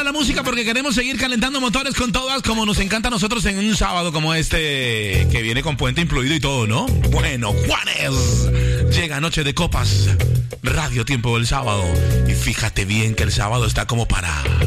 la música porque queremos seguir calentando motores con todas como nos encanta a nosotros en un sábado como este, que viene con puente incluido y todo, ¿no? Bueno, Juanes, llega Noche de Copas, Radio Tiempo del sábado. Y fíjate bien que el sábado está como para